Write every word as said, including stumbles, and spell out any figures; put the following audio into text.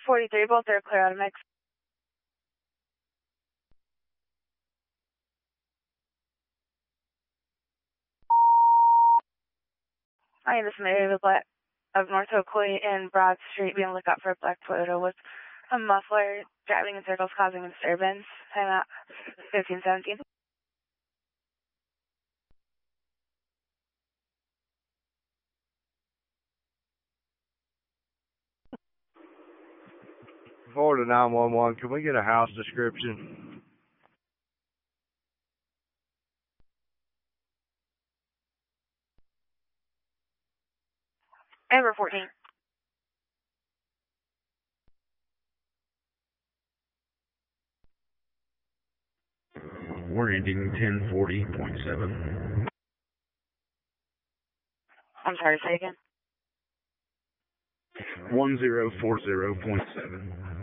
forty-three, both are clear out of mix. Hi, this is Mary with Black of North Oakley and Broad Street, being on the lookout for a black Toyota with a muffler driving in circles causing a disturbance. Time out fifteen seventeen. Florida nine one one, can we get a house description? Amber fourteen. We're ending ten forty point seven. I'm sorry, say again. one zero four zero point seven.